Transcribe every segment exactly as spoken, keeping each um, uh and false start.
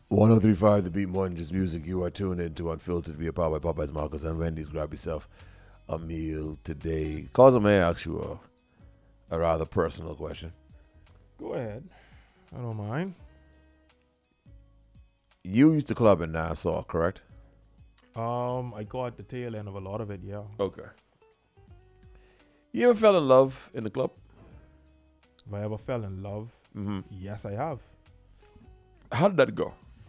one oh three point five The Beat More Than Just Music. You are tuned in to Unfiltered via Powered by Popeyes Marcus and Wendy's. Grab yourself a meal today. Cause I may ask you a, a rather personal question. Go ahead. I don't mind. You used to club in Nassau, correct? Um, I got the tail end of a lot of it, yeah. Okay. You ever fell in love in the club? If I ever fell in love, Mm-hmm. yes, I have. How did that go?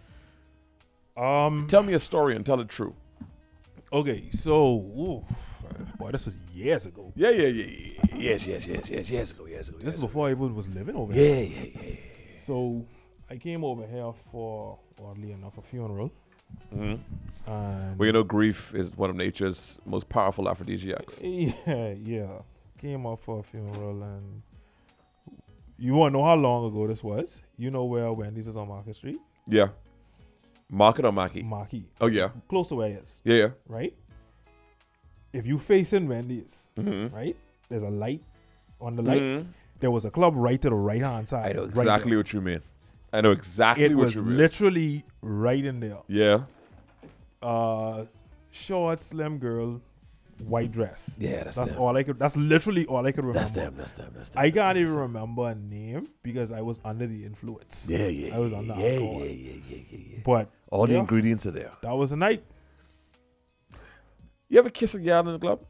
Um, Tell me a story and tell it true. okay, so, ooh, boy, this was years ago. Yeah, yeah, yeah, yeah. Yes, yes, yes, yes, years ago, years ago. This is years ago. before I even was living over Yeah, here. yeah, yeah, yeah. So, I came over here for, oddly enough, a funeral. Mm-hmm. And Well, you know, grief is one of nature's most powerful aphrodisiacs. yeah, yeah. Came up for a funeral, and you want to know how long ago this was? You know where Wendy's is on Market Street? Yeah. Market or Maki? Marquee. Oh, yeah. Close to where it is, Yeah, yeah. right? If you facing Wendy's, Mm-hmm. right? There's a light on the light. Mhm. There was a club right to the right hand side. I know right exactly there. what you mean. I know exactly It what was you mean. literally right in there. Yeah. Uh, short, slim girl, white dress. Yeah, that's, That's them. all I could. That's literally all I could remember. That's them. That's them. That's them. I that's can't them, even that's them. remember a name because I was under the influence. Yeah, yeah. I was yeah, under yeah, alcohol. yeah, yeah, yeah, yeah, yeah. But All the yeah, ingredients are there. that was a night. You ever kiss a gal in the club?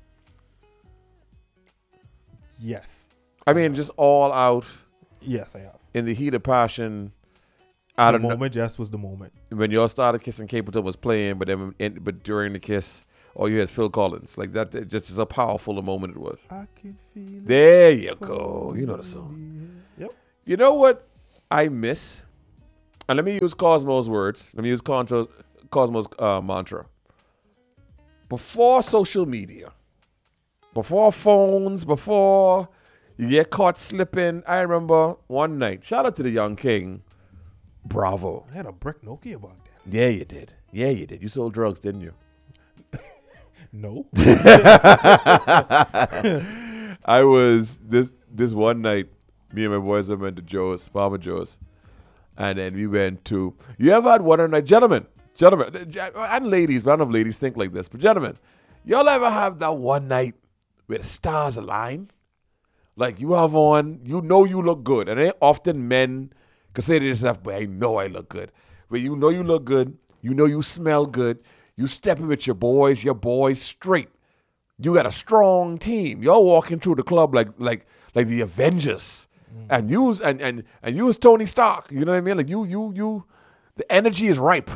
Yes. I mean, just all out Yes, I have. in the heat of passion. I The don't know moment just was the moment. when y'all started kissing. Capleton was playing, but then in, but during the kiss, all you had is Phil Collins. Like that, it just is a powerful a moment it was. I can feel it. There you go. You know the song. Yep. You know what I miss? And let me use Cosmo's words. Let me use Contra, Cosmo's uh, mantra. Before social media, before phones, before you get caught slipping, I remember one night, shout out to the young king, Bravo. I had a brick Nokia back then. Yeah, you did. Yeah, you did. You sold drugs, didn't you? No. I was, this this one night, me and my boys went to Joe's, Mama Joe's. And then we went to, you ever had one night, gentlemen, gentlemen, and ladies, but I don't know if ladies think like this, but gentlemen, y'all ever have that one night where the stars align? Like you have on, you know you look good. And ain't often men can say to themselves, but I know I look good. But you know you look good, you know you smell good, you stepping with your boys, your boys straight. You got a strong team. Y'all walking through the club like like like the Avengers. Mm. And you was and, and and you was Tony Stark. You know what I mean? Like you you you the energy is ripe.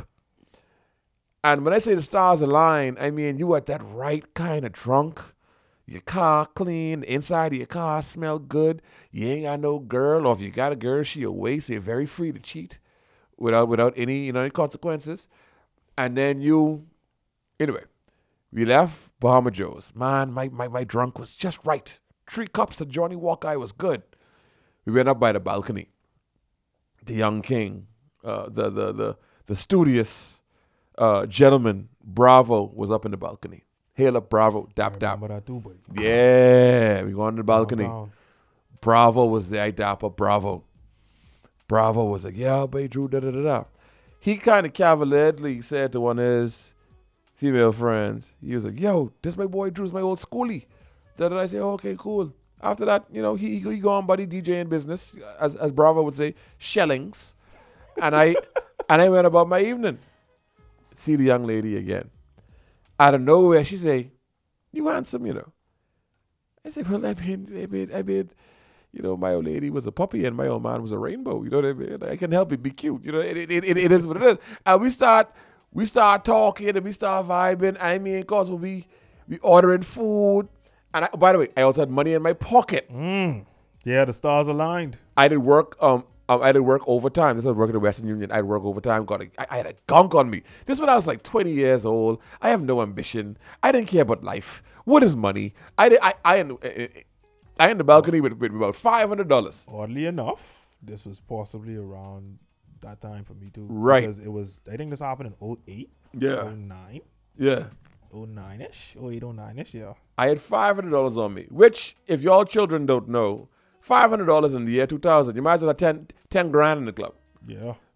And when I say the stars align, I mean you at that right kind of drunk. Your car clean, the inside of your car smell good. You ain't got no girl, or if you got a girl, she away, so you're very free to cheat without without any, you know, any consequences. And then you, anyway, we left Bahama Joe's. Man, my, my, my drunk was just right. Three cups of Johnny Walker, I was good. We went up by the balcony. The young king, uh, the, the, the, the studious uh, gentleman, Bravo, was up in the balcony. Hail up Bravo, dap I dap. remember that too, boy. Yeah, we go on the balcony. Downtown. Bravo was there, I dap up Bravo. Bravo was like, yeah, babe, Drew, da da da da. He kind of cavalierly said to one of his female friends, he was like, yo, this my boy Drew's my old schoolie. Da da da. I say, oh, okay, cool. After that, you know, he he go on buddy DJing business, as as Bravo would say, shellings. And I and I went about my evening. See the young lady again. Out of nowhere, she say, you handsome, you know. I said, well, I mean, I mean, I mean, you know, my old lady was a puppy and my old man was a rainbow. You know what I mean? I can help it be cute. You know, it it, it, it is what it is. And we start, we start talking and we start vibing. I mean, of course, when we we ordering food. And I, by the way, I also had money in my pocket. Mm. Yeah, the stars aligned. I did work. Um, um I did work overtime. This was working at Western Union. I had work overtime. Got a, I, I had a gunk on me. This when I was like twenty years old. I have no ambition. I didn't care about life. What is money? I did. I I in, I in the balcony with, with about five hundred dollars. Oddly enough, this was possibly around that time for me too. Right. Because it was, I think this happened in oh eight, Yeah. oh nine, Yeah. oh nine-ish, oh eight, oh nine-ish, yeah. I had five hundred dollars on me. Which, if y'all children don't know, five hundred dollars in the year two thousand, you might as well have ten, ten grand in the club. Yeah.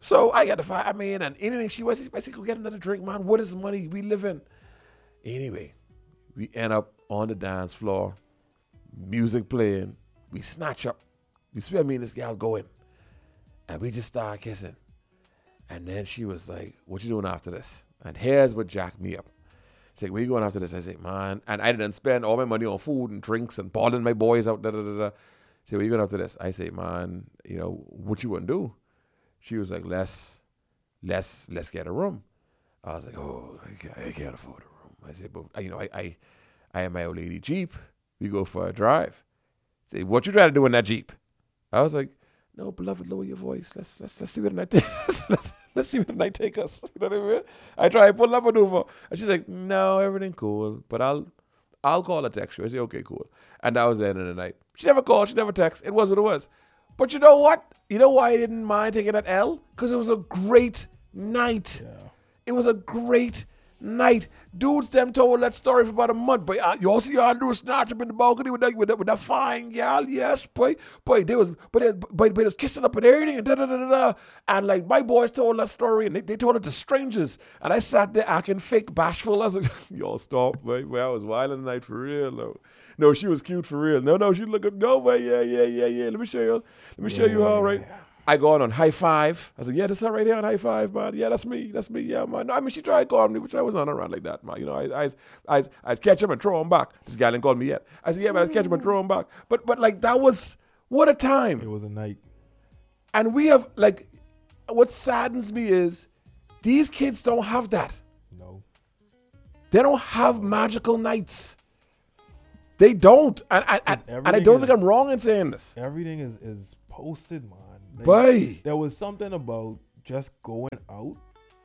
So I got to find, I mean, and anything she was, I said, go get another drink, man. What is money? We living. Anyway, we end up on the dance floor, music playing. We snatch up. You see what I mean? This gal going. And we just start kissing. And then she was like, what you doing after this? And here's what jacked me up. She's like, where you going after this? I said, man. And I didn't spend all my money on food and drinks and balling my boys out. Da, da, da, da. She said, where you going after this? I say, man, you know, what you want to do? She was like, let's, let's, let's get a room. I was like, oh, I can't, I can't afford a room. I said, but, you know, I, I, I have my old lady Jeep. We go for a drive. Say, what you trying to do in that Jeep? I was like, no, beloved, lower your voice. Let's let's let's see where the night take us. let's, let's see where the night take us. You know what I mean? I try to pull up maneuver. And she's like, no, everything cool. But I'll I'll call or text you. I say, okay, cool. And that was the end of the night. She never called, she never texted. It was what it was. But you know what? You know why I didn't mind taking that L? Because it was a great night. Yeah. It was a great night. Dudes them told that story for about a month. But uh, you also see Andrew snatch up in the balcony with that with that, with that fine gal. Yes, boy, boy, they was but they, but, but they was kissing up and everything and da da da da da. And like my boys told that story and they, they told it to strangers. And I sat there acting fake bashful. I was like, y'all stop, boy. Boy, I was wild tonight for real, though. No, she was cute for real. No, no, she looking no way. Yeah, yeah, yeah, yeah. Let me show you. Let me show yeah, you how right. Yeah. I go on on high five. I was like, yeah, this is right here on high five, man. Yeah, that's me. That's me. Yeah, man. No, I mean, she tried calling me, which I was on around like that, man. You know, I, I, I, I'd catch him and throw him back. This guy didn't call me yet. I said, yeah, man, I'd catch him and throw him back. But, but like, that was, what a time. It was a night. And we have, like, what saddens me is these kids don't have that. No. They don't have magical nights. They don't. And, and, and, and I don't is, think I'm wrong in saying this. Everything is, is posted, man. Like, Boy. There was something about just going out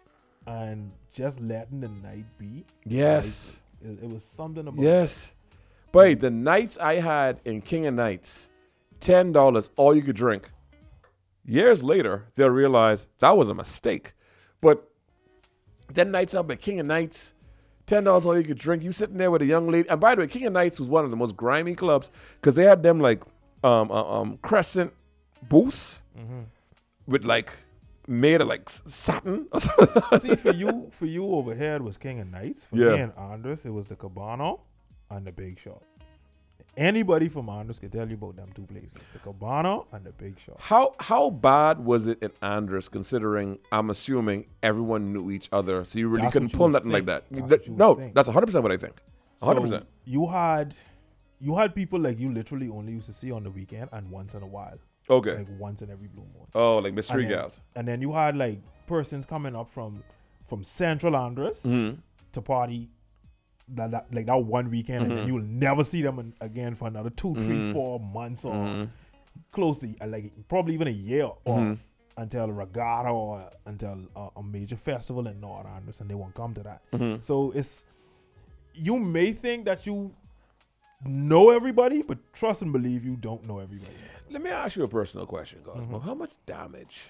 and just letting the night be. Yes. Like, it, it was something about Yes. Boy, the nights I had in King of Nights, ten dollars, all you could drink. Years later, they'll realize that was a mistake. But then nights up at King of Nights, ten dollars all you could drink. You sitting there with a young lady. And by the way, King of Nights was one of the most grimy clubs because they had them like um, uh, um, crescent booths mm-hmm. with like made of like satin. See, for you, for you over here, it was King of Nights. For yeah. me and Andres, it was the Cabana and the Big Shot. Anybody from Andres can tell you about them two places, the Cabana and the Big Shot. How how bad was it in Andres, considering I'm assuming everyone knew each other, so you really that's couldn't pull nothing think. like that? That's that no, think. That's one hundred percent what I think. one hundred percent. So you had, you had people like you literally only used to see on the weekend and once in a while. Okay. Like once in every blue moon. Oh, like mystery and then, gals. And then you had like persons coming up from from Central Andres mm-hmm. to party that, that like that one weekend, mm-hmm. and then you will never see them in, again for another two, mm-hmm. three, four months or mm-hmm. close to uh, like probably even a year or mm-hmm. until regatta or until uh, a major festival in North Andres, and they won't come to that. Mm-hmm. So it's you may think that you know everybody, but trust and believe you don't know everybody. Let me ask you a personal question, Cosmo. Mm-hmm. How much damage,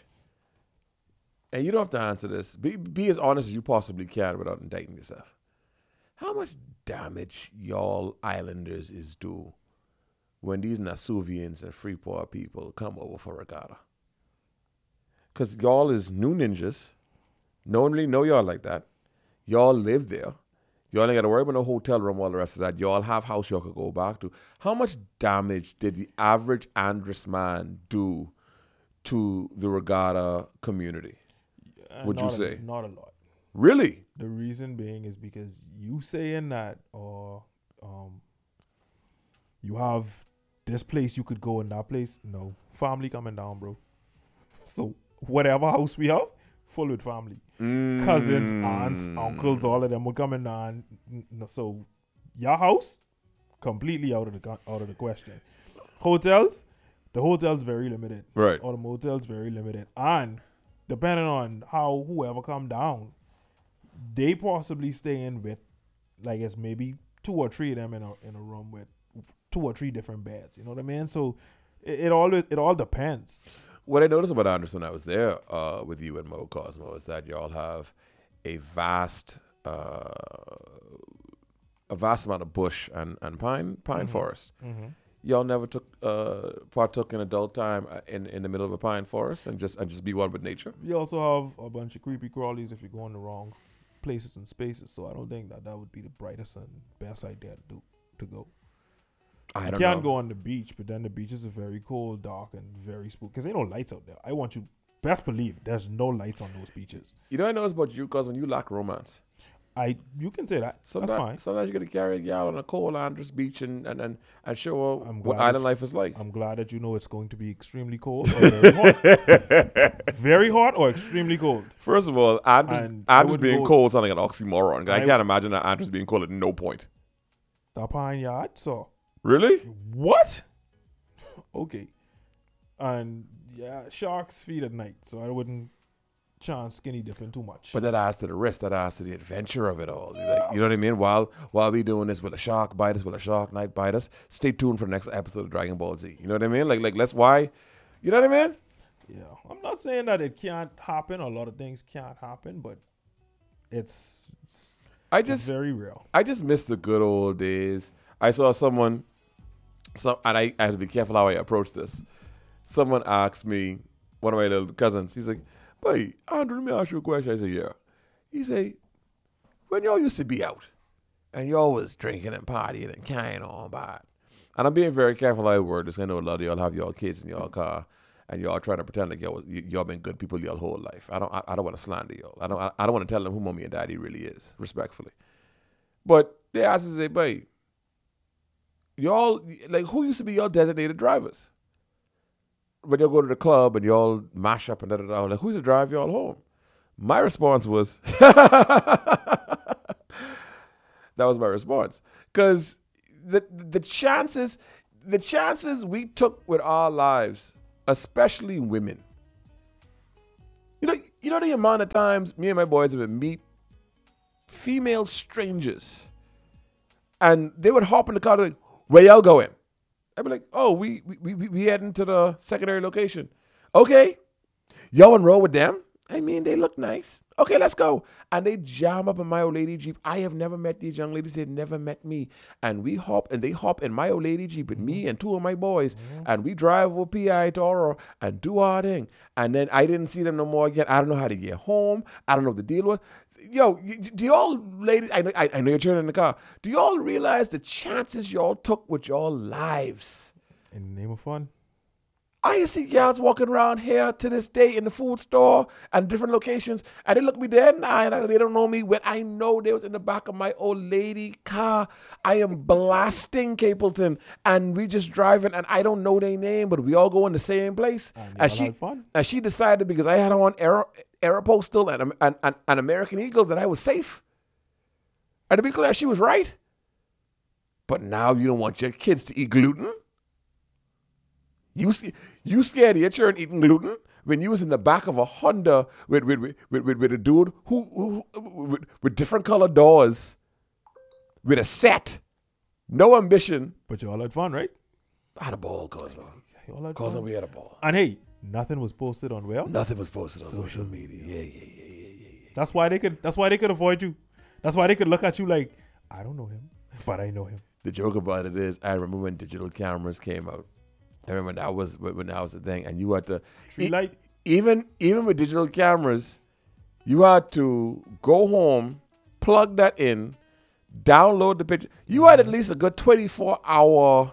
and you don't have to answer this, be, be as honest as you possibly can without indicting yourself. How much damage y'all islanders is do when these Nasuvians and Freeport people come over for regatta? Because y'all is new ninjas. No one really know y'all like that. Y'all live there. Y'all ain't got to worry about no hotel room, all the rest of that. Y'all have house y'all could go back to. How much damage did the average Andres man do to the regatta community, uh, would you a, say? Not a lot. Really? The reason being is because you saying that, or um, you have this place you could go and that place. No. Family coming down, bro. So whatever house we have, full with family. Mm. Cousins, aunts, uncles, all of them were coming down. So your house, completely out of the out of the question. Hotels, the hotel's very limited. Right. Or the motel's very limited. And depending on how whoever come down, they possibly stay in with, like, it's maybe two or three of them in a in a room with two or three different beds. You know what I mean? So it, it all it all depends. What I noticed about Anderson, I was there uh, with you and Mo Cosmo, is that y'all have a vast, uh, a vast amount of bush and, and pine pine mm-hmm. forest. Mm-hmm. y'all never took uh, partook in adult time uh, in in the middle of a pine forest and just and just be one with nature? You also have a bunch of creepy crawlies if you go in the wrong places and spaces. So I don't think that that would be the brightest and best idea to do to go. I You don't can know. go on the beach, but then the beaches are very cold, dark, and very spooky. Because ain't no lights out there. I want you best believe there's no lights on those beaches. You know I know it's about you because when you lack romance, I you can say that. sometimes, That's fine. sometimes you got to carry a gal on a cold Andros beach and and, and, and show her I'm what glad island that life is like. I'm glad that you know it's going to be extremely cold or very hot. Very hot or extremely cold. First of all, Andros, And I Andros would being go- cold sounds like an oxymoron. 'cause I, I- can't imagine that Andros being cold at no point. The pine yard, so Really? what? Okay. And yeah, sharks feed at night, so I wouldn't chance skinny dipping too much. But that adds to the risk. That adds to the adventure of it all. Like, you know what I mean? While while we doing this, will a shark bite us? Will a shark night bite us? Stay tuned for the next episode of Dragon Ball Z. You know what I mean? Like like let's why. You know what I mean? Yeah, I'm not saying that it can't happen. A lot of things can't happen, but it's, it's, I it's just very real. I just miss the good old days. I saw someone, so and I, I have to be careful how I approach this. Someone asked me, one of my little cousins, he's like, "Boy, Andrew, let me ask you a question." I said, "Yeah." He said, "When y'all used to be out, and y'all was drinking and partying and carrying on by," and I'm being very careful how I word this. I know a lot of y'all have y'all kids in y'all car, and y'all trying to pretend like y'all was- y- y'all been good people y'all whole life. I don't I, I don't want to slander y'all. I don't I, I don't want to tell them who mommy and daddy really is, respectfully. But they asked us, say, "Boy, y'all like who used to be y'all designated drivers? When y'all go to the club and y'all mash up and da da da, like who's to drive y'all home?" My response was, that was my response, because the the chances the chances we took with our lives, especially women. You know, you know the amount of times me and my boys would meet female strangers, and they would hop in the car like, "Where y'all going?" I'd be like, "Oh, we we we, we heading to the secondary location." "Okay, y'all on roll with them?" "I mean, they look nice." "Okay, let's go." And they jam up in my old lady Jeep. I have never met these young ladies. They've never met me. And we hop, and they hop in my old lady Jeep with me and two of my boys. And we drive over P I Toro and do our thing. And then I didn't see them no more again. I don't know how to get home. I don't know what the deal was. Yo, y- do y'all ladies, I know, I, I know you're turning in the car. Do y'all realize the chances y'all took with your lives? In the name of fun. I see gals walking around here to this day in the food store and different locations, and they look me dead in the eye, and they don't know me. When I know they was in the back of my old lady car, I am blasting Capleton, and we just driving, and I don't know their name, but we all go in the same place. And And y'all she had fun. and she decided because I had on Aero, Aeropostale and, and, and, and American Eagle that I was safe. And to be clear, she was right. But now you don't want your kids to eat gluten. You sc- you scared your children eating gluten when you was in the back of a Honda with with with, with, with, with a dude who, who with, with different colored doors, with a set, no ambition. But y'all had fun, right? I had a ball, Cosmo. Y'all had Cosmo, fun. we had a ball. And hey, nothing was posted on where? Nothing was posted on social, Social media. Yeah, yeah, yeah, yeah, yeah, yeah. That's why they could. That's why they could avoid you. That's why they could look at you like, I don't know him, but I know him. The joke about it is, I remember when digital cameras came out. I remember that was when that was the thing, and you had to Tree e- light. even even with digital cameras, you had to go home, plug that in, download the picture. You had at least a good twenty-four hour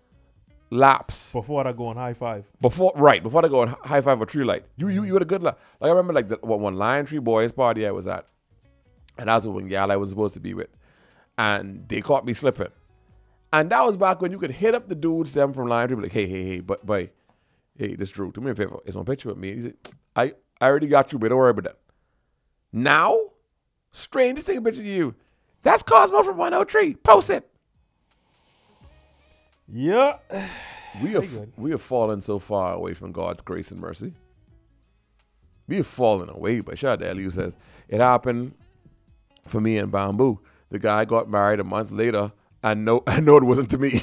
lapse Before I go on high five. before, right before they go on high five or tree light. You you you had a good lap. Like I remember like the one one Lion Tree Boys party I was at, and that was when gal I was supposed to be with, and they caught me slipping. And that was back when you could hit up the dudes them from Lion Tree, be like, "Hey, hey, hey, but, but, hey, this Drew, do me a favor. It's my picture with me." He said, I, I already got you, but don't worry about that. Now, strangers take a picture of you. That's Cosmo from one oh three. Post it. Yeah. We have, good. we have fallen so far away from God's grace and mercy. We have fallen away. But shout out to Ellie who says, it happened for me and Bamboo. The guy got married a month later. I know, I know it wasn't to me.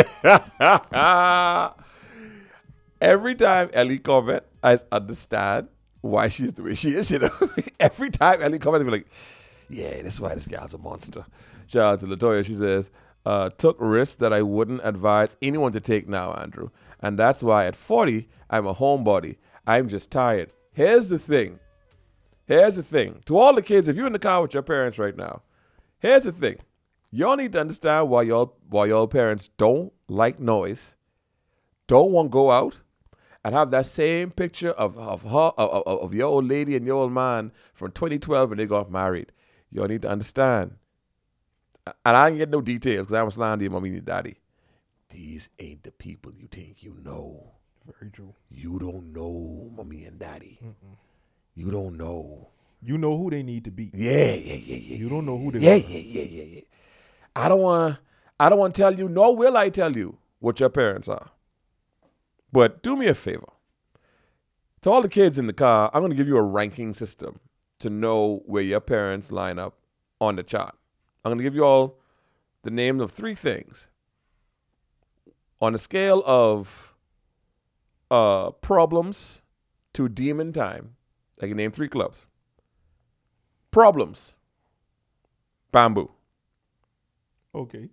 Every time Ellie comment, I understand why she's the way she is. You know, every time Ellie comment, I be like, "Yeah, that's why this guy's a monster." Shout out to Latoya. She says, uh, took risks that I wouldn't advise anyone to take now, Andrew. And that's why at forty, I'm a homebody. I'm just tired. Here's the thing. Here's the thing. To all the kids, if you're in the car with your parents right now, here's the thing. Y'all need to understand why y'all why y'all parents don't like noise, don't want to go out, and have that same picture of of her of, of, of your old lady and your old man from twenty twelve when they got married. Y'all need to understand. And I ain't get no details because I'm lying to your mommy and your daddy. These ain't the people you think you know. Very true. You don't know mommy and daddy. Mm-mm. You don't know. You know who they need to be. Yeah, yeah, yeah, yeah. You don't know who they yeah, are. Yeah, yeah, yeah, yeah. I don't want. I don't want to tell you. Nor will I tell you what your parents are. But do me a favor. To all the kids in the car, I'm going to give you a ranking system to know where your parents line up on the chart. I'm going to give you all the names of three things. On a scale of uh, problems to demon time, I can name three clubs. Problems. Bamboo. Okay.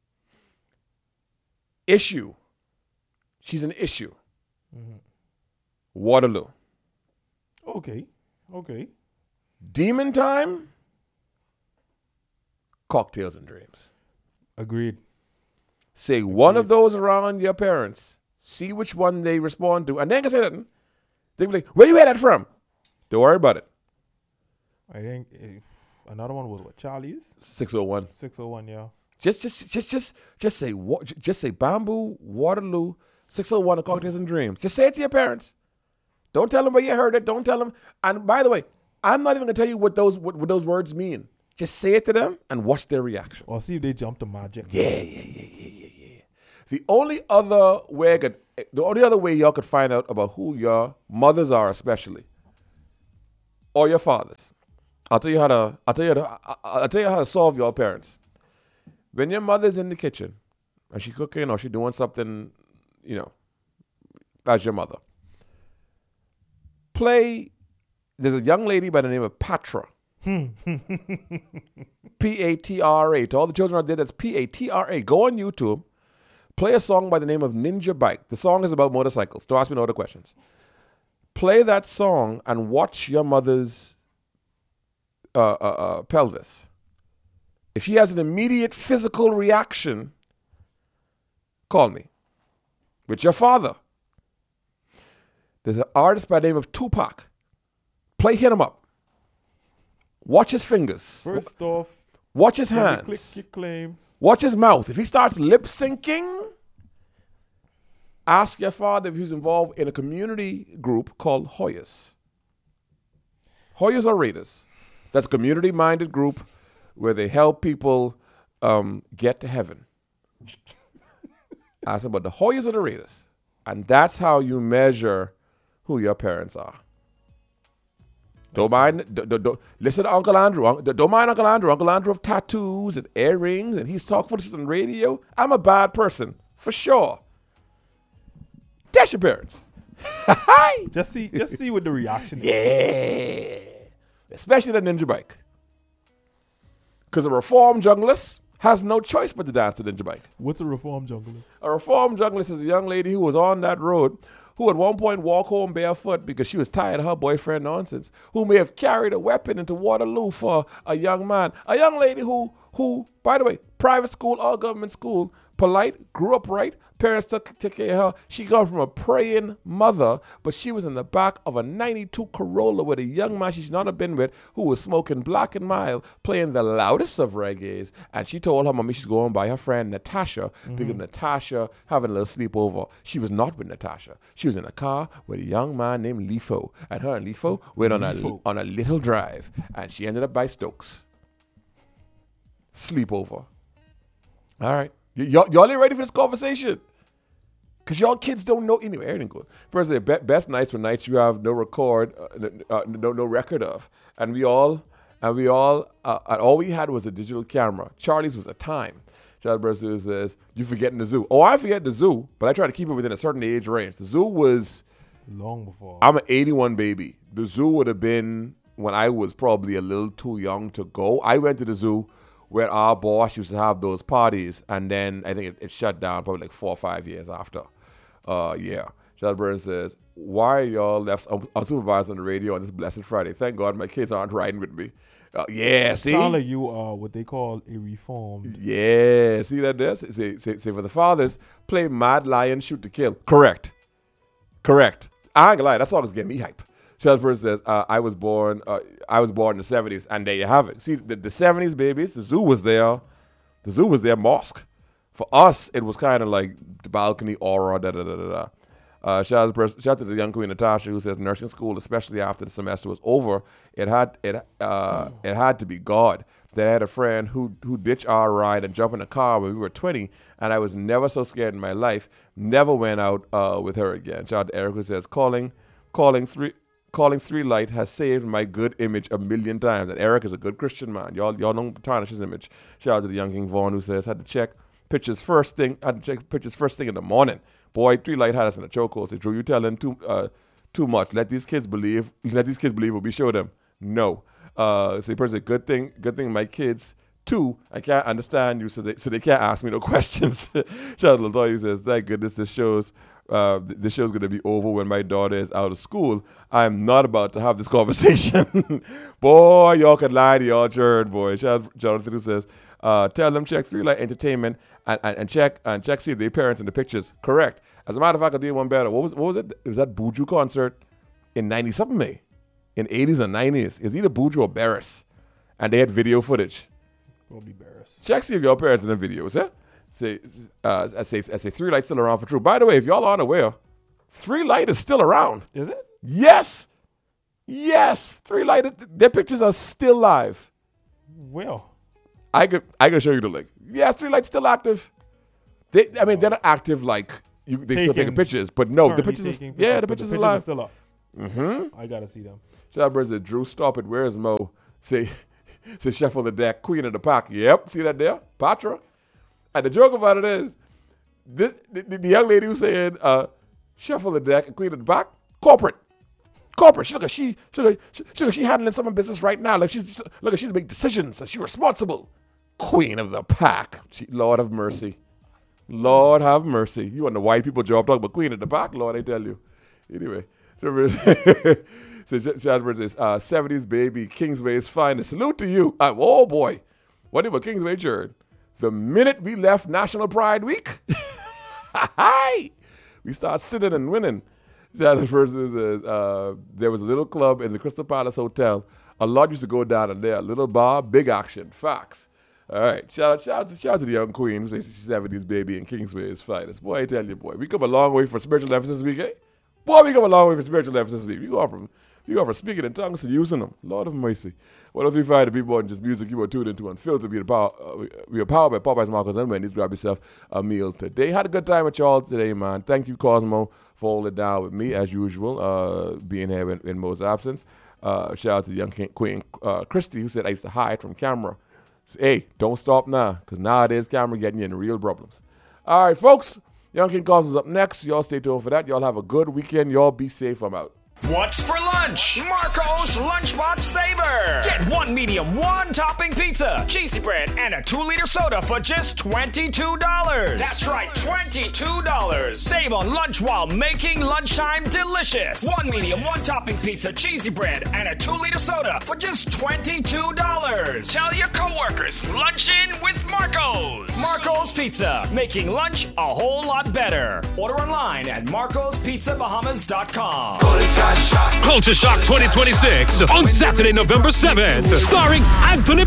Issue. She's an issue. Mm-hmm. Waterloo. Okay. Okay. Demon time. Cocktails and dreams. Agreed. Say Agreed. One of those around your parents. See which one they respond to. And they ain't gonna say nothing. They be like, where you hear that from? Don't worry about it. I think if another one was what Charlie's? six oh one. six oh one, yeah. Just just just just just say what just say Bamboo, Waterloo, six oh one and Cocktails and Dreams. Just say it to your parents. Don't tell them where you heard it. Don't tell them. And by the way, I'm not even gonna tell you what those what, what those words mean. Just say it to them and watch their reaction. Or see if they jump to magic. Yeah, yeah, yeah, yeah, yeah, yeah. The only other way, could, the only other way y'all could find out about who your mothers are, especially, or your fathers. I'll tell you how to. I'll tell you. How to, I'll tell you how to solve your parents. When your mother's in the kitchen, and she cooking or she doing something, you know, as your mother. Play. There's a young lady by the name of Patra. P A T R A. To all the children out there, that's P A T R A. Go on YouTube. Play a song by the name of Ninja Bike. The song is about motorcycles. Don't ask me no other questions. Play that song and watch your mother's uh, uh, uh, pelvis. If she has an immediate physical reaction, call me. With your father. There's an artist by the name of Tupac. Play Hit 'Em Up. Watch his fingers. First off, watch his click hands. your claim. Watch his mouth. If he starts lip syncing, ask your father if he's involved in a community group called Hoyas. Hoyas are Raiders. That's a community-minded group where they help people um, get to heaven. Ask about the Hoyas or the Raiders. And that's how you measure who your parents are. Don't mind, don't, don't, listen to Uncle Andrew. Don't mind Uncle Andrew. Uncle Andrew of tattoos and earrings, and he's talking for this on radio. I'm a bad person, for sure. That's your parents. just see, just see what the reaction is. Yeah. Especially the Ninja Bike. Because a reformed junglist has no choice but to dance to Ninja Bike. What's a reformed junglist? A reformed junglist is a young lady who was on that road who at one point walked home barefoot because she was tired of her boyfriend nonsense, who may have carried a weapon into Waterloo for a young man. A young lady who, who, by the way, private school or government school, polite, grew up right, parents took, took care of her. She got from a praying mother, but she was in the back of a ninety-two Corolla with a young man she should not have been with who was smoking Black and Mild, playing the loudest of reggaes. And she told her mommy she's going by her friend Natasha mm-hmm. because Natasha having a little sleepover. She was not with Natasha. She was in a car with a young man named Lefo. And her and Lefo went on a, on a little drive. And she ended up by Stokes. Sleepover. All right. Y- y'all, y'all ain't ready for this conversation. Because y'all kids don't know. Anyway, everything good. First, the be- best nights were nights you have no record, uh, uh, no no record of. And we all, and we all, uh, and all we had was a digital camera. Charlie's was a time. Charlie Burster says, you forgetting the zoo. Oh, I forget the zoo, but I try to keep it within a certain age range. The zoo was. Long before. I'm an eighty-one baby. The zoo would have been when I was probably a little too young to go. I went to the zoo where our boss used to have those parties, and then I think it, it shut down probably like four or five years after. Uh, yeah. Charles Burns says, why are y'all left un- unsupervised on the radio on this blessed Friday? Thank God my kids aren't riding with me. Uh, yeah, see? Sound like you are what they call a reformed. Yeah, see that there? Say, say, say for the fathers, play Mad Lion, Shoot to Kill. Correct. Correct. I ain't gonna lie, that song is getting me hype. Charles Burns says, uh, I was born uh, I was born in the seventies, and there you have it. See, the, the seventies, babies, the zoo was there. The zoo was their mosque. For us, it was kind of like the balcony aura, da da da da da. Uh, shout, out to, shout out to the young queen Natasha, who says nursing school, especially after the semester was over, it had it uh, it had to be God. They had a friend who who ditched our ride and jumped in a car when we were twenty, and I was never so scared in my life. Never went out uh, with her again. Shout out to Eric, who says calling calling three calling three light has saved my good image a million times. And Eric is a good Christian man. Y'all y'all don't tarnish his image. Shout out to the young King Vaughn, who says had to check pictures first thing had to check pictures first thing in the morning. Boy, Three Light had us in a chokehold. Say, Drew, you telling too uh, too much. Let these kids believe. Let these kids believe what we show them. No. Uh, say, person, good thing. Good thing my kids too. I can't understand you, so they so they can't ask me no questions. Shout out to Latoya, who says, thank goodness this shows. Uh, this show's gonna be over when my daughter is out of school. I am not about to have this conversation. Boy, y'all could lie to y'all church, boy. Shout out to Jonathan, who says, uh, tell them check Three Light Entertainment. And, and, and check and check see their parents in the pictures. Correct. As a matter of fact, I did one better. What was what was it? It was that Buju concert in ninety something May, in eighties or nineties. It was either Buju or Barris, and they had video footage. Probably Barris. Check see if your parents in the videos. Yeah. Say uh, I say I say Three Light's still around for true. By the way, if y'all aren't aware, Three Light is still around. Is it? Yes. Yes. Three Light. Their pictures are still live. Well. I could I could show you the link. Yeah, Three Light's still active. They, I mean, they're not active like you, they Taking, still taking pictures, but no, the Currently pictures, is, taking yeah, the but pictures, the are live. Are still up. Mm-hmm. I gotta see them. Shout out to Drew, stop it. Where's Mo? Say, say, shuffle the deck, queen of the pack. Yep, see that there, Patra. And the joke about it is, this, the, the young lady who's saying, uh, shuffle the deck and queen of the pack, corporate. Corporate. She look at she, she look, she, she, look, she handling some of business right now. Like she's look at she's making decisions. And she's responsible. Queen of the pack. She, Lord have mercy. Lord have mercy. You want the white people job talk about queen of the pack? Lord, I tell you. Anyway. So, so Chadford says, uh, seventies baby, Kingsway is fine. A salute to you. Uh, oh, boy. What about Kingsway Church? The minute we left National Pride Week, we start sitting and winning. Chadford says, uh, there was a little club in the Crystal Palace Hotel. A lot used to go down in there. Little bar, big action. Facts. All right, shout out, shout out, to, shout out to the young queen who says she's seventies baby and Kingsway is finest. Boy, I tell you, boy, we come a long way for spiritual emphasis week, eh? Boy, we come a long way for spiritual emphasis week. We go from we go from speaking in tongues to using them. Lord of mercy. one oh three point five to be more than just music. You were tuned into Unfiltered. We are power, uh, we are powered by Popeyes, Marcos, and Wendy's. Grab yourself a meal today. Had a good time with y'all today, man. Thank you, Cosmo, for holding it down with me as usual, uh, being here in, in Mo's absence. Uh, shout out to the young king, queen uh, Christy, who said I used to hide from camera. Hey, don't stop now, because nowadays camera getting you in real problems. All right, folks, Young King Calls is up next. Y'all stay tuned for that. Y'all have a good weekend. Y'all be safe. I'm out. What's for lunch? Marco's Lunchbox Saver. Get one medium, one topping pizza, cheesy bread, and a two-liter soda for just twenty-two dollars. That's right, twenty-two dollars. Save on lunch while making lunchtime delicious. One medium, one topping pizza, cheesy bread, and a two-liter soda for just twenty-two dollars. Tell your coworkers, lunch in with Marco's. Marco's Pizza, making lunch a whole lot better. Order online at marcos pizza bahamas dot com. Culture Shock twenty twenty-six on Saturday, November seventh, starring Anthony